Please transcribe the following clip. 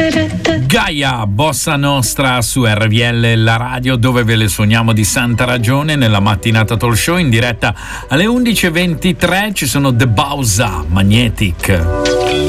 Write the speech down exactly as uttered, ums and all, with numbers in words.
Gaia, Bossa Nostra su R V L, la radio dove ve le suoniamo di santa ragione nella mattinata talk show in diretta alle undici e ventitré. Ci sono The Bausa, Magnetic.